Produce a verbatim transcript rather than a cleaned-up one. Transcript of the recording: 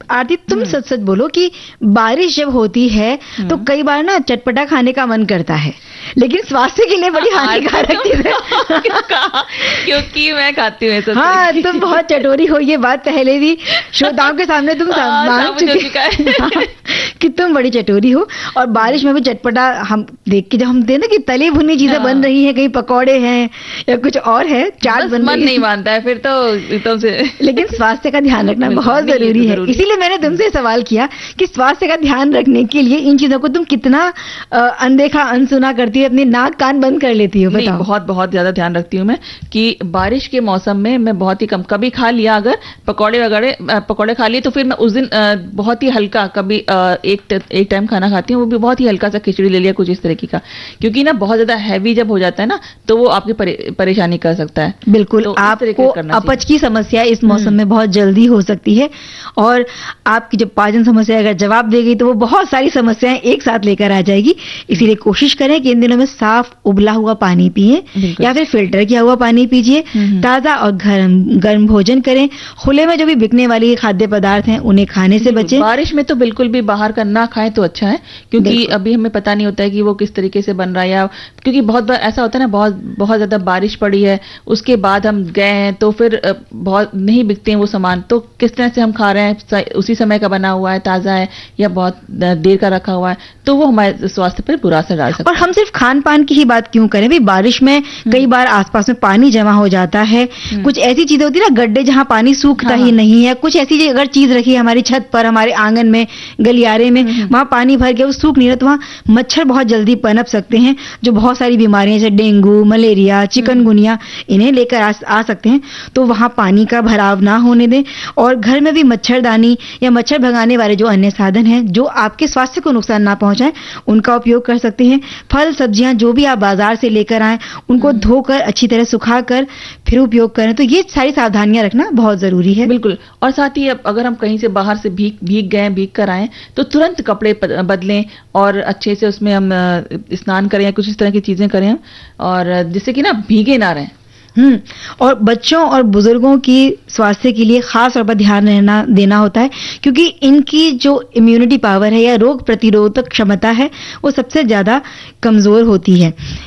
आरती तुम सच सच बोलो कि बारिश जब होती है तो कई बार ना चटपटा खाने का मन करता है, लेकिन स्वास्थ्य के लिए बड़ी हानिकारक चीज है। क्योंकि मैं खाती हूँ। हाँ, तुम बहुत चटोरी हो, ये बात पहले भी श्रोताओं के सामने तुम मान चुके कि तुम बड़ी चटोरी हो। और बारिश में भी चटपटा हम देख के जब हम देख ना कि तली भुनी चीजें बन रही हैं, कहीं पकौड़े हैं या कुछ और है, चाट बन रही है, मन नहीं मानता है फिर तो एकदम से। लेकिन स्वास्थ्य का ध्यान रखना बहुत जरूरी है, इसीलिए मैंने तुमसे सवाल किया कि स्वास्थ्य का ध्यान रखने के लिए इन चीजों को तुम कितना अनदेखा अनसुना करती है, अपनी नाक कान बंद कर लेती हो? बताओ। बहुत बहुत ज्यादा ध्यान रखती हूँ मैं कि बारिश के मौसम में मैं बहुत ही कम, कभी खा लिया अगर पकौड़े वगैरह पकौड़े खा लिए तो फिर मैं उस दिन बहुत ही हल्का, कभी एक एक टाइम खाना खाती हूँ, वो भी बहुत ही हल्का सा खिचड़ी ले लिया कुछ इस तरीके का, क्योंकि ना बहुत ज्यादा हैवी जब हो जाता है ना तो वो आपकी परे, परेशानी कर सकता है। बिल्कुल, तो आपको अपच की समस्या इस मौसम में बहुत जल्दी हो सकती है और आपकी जब पाचन समस्या अगर जवाब देगी तो वो बहुत सारी समस्याएं एक साथ लेकर आ जाएगी। इसीलिए कोशिश करें कि इन दिनों में साफ उबला हुआ पानी पिए या फिर फिल्टर किया हुआ पानी पीजिए, ताजा और गर्म गर्म भोजन करें, खुले में जो भी बिकने वाली खाद्य पदार्थ हैं उन्हें खाने से बचें। बारिश में तो बिल्कुल भी बाहर का ना खाएं तो अच्छा है, क्योंकि अभी हमें पता नहीं होता है कि वो किस तरीके से बन रहा है, या क्योंकि बहुत बार ऐसा होता है ना, बहुत बहुत ज्यादा बारिश पड़ी है उसके बाद हम गए हैं तो फिर बहुत नहीं बिकते हैं वो सामान, तो किस तरह से हम खा रहे हैं, उसी समय का बना हुआ है, ताजा है या बहुत देर का रखा हुआ है, तो वो हमारे स्वास्थ्य पर बुरा असर डाल सकता है। और हम सिर्फ खान पान की ही बात क्यों करें भाई, बारिश में कई बार आसपास में पानी जमा हो जाता है, कुछ ऐसी चीजें होती है ना, गड्ढे जहां पानी सूखता हाँ, ही नहीं है, कुछ ऐसी अगर चीज रखी है हमारी छत पर, हमारे आंगन में, गलियारे में, वहां पानी भर गया, वो सूख नहीं रहा, तो वहां मच्छर बहुत जल्दी पनप सकते हैं, जो बहुत सारी बीमारियां जैसे डेंगू, मलेरिया, चिकनगुनिया इन्हें लेकर आ, आ सकते हैं। तो वहां पानी का भराव ना होने दें और घर में भी मच्छरदानी या मच्छर भगाने वाले जो अन्य साधन हैं जो आपके स्वास्थ्य को नुकसान ना पहुंचाएं उनका उपयोग कर सकते हैं। फल सब्जियां जो भी आप बाजार से लेकर आएं उनको धोकर अच्छी तरह सुखाकर फिर उपयोग करें, तो ये सारी सावधानियां रखना बहुत जरूरी है। बिल्कुल, और साथ ही अगर हम कहीं से बाहर से भीग भीग गए भीग कर आए तो तुरंत कपड़े बदलें और अच्छे से उसमें हम स्नान करें या कुछ इस तरह की चीजें करें, और जिससे कि ना भीगे ना रहें। हम्म और बच्चों और बुजुर्गों की स्वास्थ्य के लिए खास तौर पर ध्यान रहना देना होता है, क्योंकि इनकी जो इम्यूनिटी पावर है या रोग प्रतिरोधक क्षमता है वो सबसे ज्यादा कमजोर होती है।